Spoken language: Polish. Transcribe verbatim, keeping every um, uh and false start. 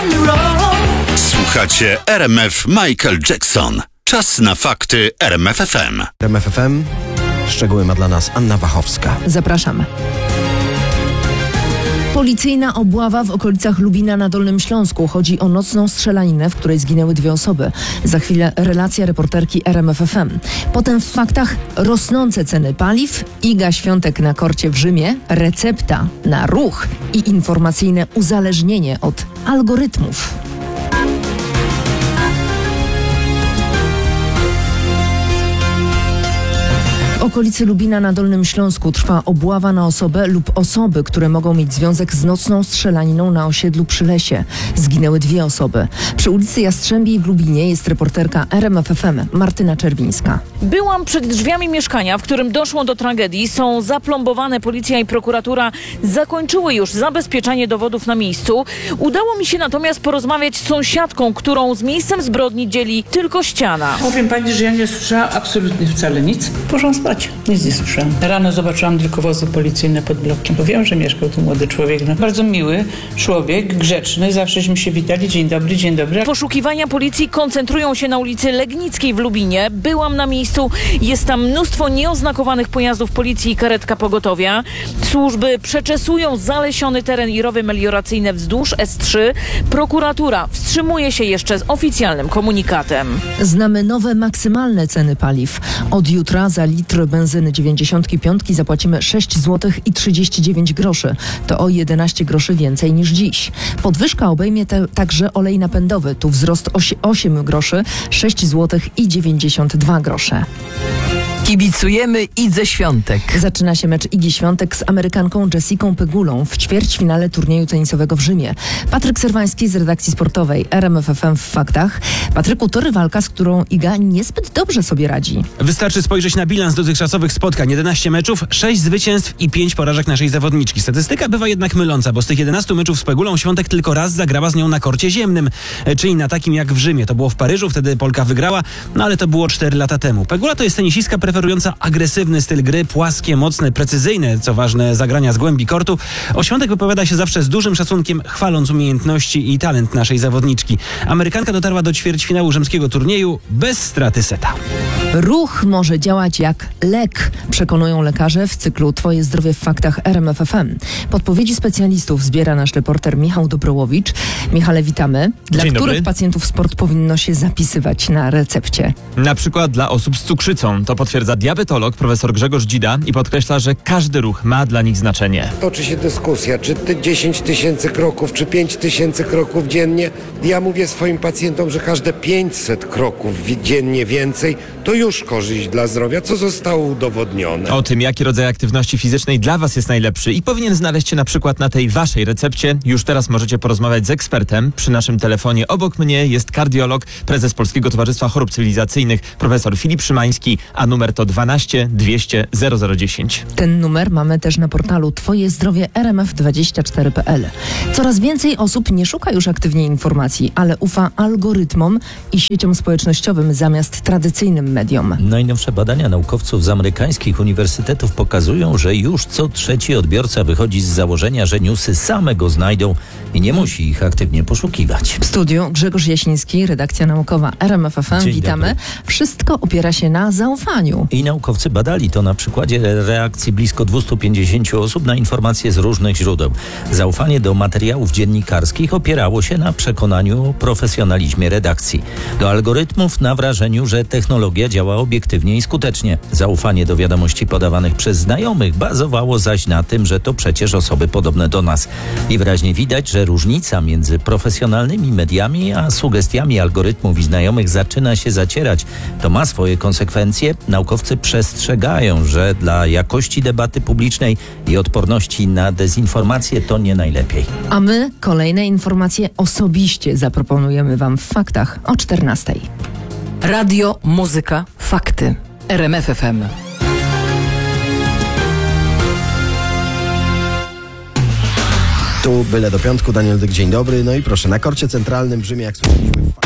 Słuchacie R M F Michael Jackson. Czas na fakty R M F F M. R M F F M. Szczegóły ma dla nas Anna Wachowska. Zapraszam. Policyjna obława w okolicach Lubina na Dolnym Śląsku. Chodzi o nocną strzelaninę, w której zginęły dwie osoby. Za chwilę relacja reporterki R M F F M. Potem w faktach rosnące ceny paliw, Iga Świątek na korcie w Rzymie, recepta na ruch i informacyjne uzależnienie od algorytmów. W okolicy Lubina na Dolnym Śląsku trwa obława na osobę lub osoby, które mogą mieć związek z nocną strzelaniną na osiedlu przy Lesie. Zginęły dwie osoby. Przy ulicy Jastrzębiej w Lubinie jest reporterka R M F F M Martyna Czerwińska. Byłam przed drzwiami mieszkania, w którym doszło do tragedii. Są zaplombowane, policja i prokuratura zakończyły już zabezpieczanie dowodów na miejscu. Udało mi się natomiast porozmawiać z sąsiadką, którą z miejscem zbrodni dzieli tylko ściana. Powiem pani, że ja nie słyszałam absolutnie wcale nic. Poszłam spać. Nic nie słyszałam. Rano zobaczyłam tylko wozy policyjne pod blokiem. Bo wiem, że mieszkał tu młody człowiek. No, bardzo miły człowiek, grzeczny. Zawsześmy się witali. Dzień dobry, dzień dobry. Poszukiwania policji koncentrują się na ulicy Legnickiej w Lubinie. Byłam na miejscu. Jest tam mnóstwo nieoznakowanych pojazdów policji i karetka pogotowia. Służby przeczesują zalesiony teren i rowy melioracyjne wzdłuż S trzy. Prokuratura wstrzymuje się jeszcze z oficjalnym komunikatem. Znamy nowe maksymalne ceny paliw. Od jutra za litr benzyny dziewięćdziesiąt pięć zapłacimy sześć złotych i trzydzieści dziewięć groszy. To o jedenaście groszy więcej niż dziś. Podwyżka obejmie te, także olej napędowy. Tu wzrost osiem groszy, sześć złotych i dziewięćdziesiąt dwa grosze. Kibicujemy Idze Świątek. Zaczyna się mecz Igi Świątek z Amerykanką Jessicą Pegulą w ćwierćfinale turnieju tenisowego w Rzymie. Patryk Serwański z redakcji sportowej R M F F M w faktach. Patryku, to rywalka, z którą Iga niezbyt dobrze sobie radzi. Wystarczy spojrzeć na bilans dotychczasowych spotkań. jedenaście meczów, sześć zwycięstw i pięć porażek naszej zawodniczki. Statystyka bywa jednak myląca, bo z tych jedenastu meczów z Pegulą Świątek tylko raz zagrała z nią na korcie ziemnym, czyli na takim jak w Rzymie. To było w Paryżu, wtedy Polka wygrała, no ale to było cztery lata temu. Pegula to jest tenisistka preferująca agresywny styl gry, płaskie, mocne, precyzyjne, co ważne, zagrania z głębi kortu. O Świątek wypowiada się zawsze z dużym szacunkiem, chwaląc umiejętności i talent naszej zawodniczki. Amerykanka dotarła do ćwierćfinału rzymskiego turnieju bez straty seta. Ruch może działać jak lek, przekonują lekarze w cyklu Twoje zdrowie w faktach R M F F M. Podpowiedzi specjalistów zbiera nasz reporter Michał Dobrołowicz. Michale, witamy. Dla Dzień których dobry. pacjentów sport powinno się zapisywać na recepcie? Na przykład dla osób z cukrzycą. To potwierdza diabetolog profesor Grzegorz Dzida i podkreśla, że każdy ruch ma dla nich znaczenie. Toczy się dyskusja, czy ty dziesięć tysięcy kroków, czy pięć tysięcy kroków dziennie. Ja mówię swoim pacjentom, że każde pięćset kroków dziennie więcej to już korzyść dla zdrowia, co zostało udowodnione. O tym, jaki rodzaj aktywności fizycznej dla Was jest najlepszy i powinien znaleźć się na przykład na tej Waszej recepcie, już teraz możecie porozmawiać z ekspertem. Przy naszym telefonie obok mnie jest kardiolog, prezes Polskiego Towarzystwa Chorób Cywilizacyjnych, profesor Filip Szymański, a numer to dwanaście dwieście zero zero dziesięć. Ten numer mamy też na portalu Twoje zdrowie R M F dwadzieścia cztery kropka p l. Coraz więcej osób nie szuka już aktywnie informacji, ale ufa algorytmom i sieciom społecznościowym zamiast tradycyjnym mediom. Najnowsze badania naukowców z amerykańskich uniwersytetów pokazują, że już co trzeci odbiorca wychodzi z założenia, że newsy same go znajdą i nie musi ich aktywnie poszukiwać. W studiu Grzegorz Jasiński, redakcja naukowa R M F F M. Dzień Witamy. dobry. Wszystko opiera się na zaufaniu. I naukowcy badali to na przykładzie reakcji blisko dwieście pięćdziesiąt osób na informacje z różnych źródeł. Zaufanie do materiałów dziennikarskich opierało się na przekonaniu o profesjonalizmie redakcji. Do algorytmów na wrażeniu, że technologia działa obiektywnie i skutecznie. Zaufanie do wiadomości podawanych przez znajomych bazowało zaś na tym, że to przecież osoby podobne do nas. I wyraźnie widać, że różnica między profesjonalnymi mediami a sugestiami algorytmów i znajomych zaczyna się zacierać. To ma swoje konsekwencje. Naukowcy przestrzegają, że dla jakości debaty publicznej i odporności na dezinformację to nie najlepiej. A my kolejne informacje osobiście zaproponujemy Wam w faktach o czternastej. Radio, muzyka, fakty. R M F F M. Tu byle do piątku, Daniel Dyk, dzień dobry. No i proszę, na korcie centralnym w Rzymie, jak słyszeliśmy...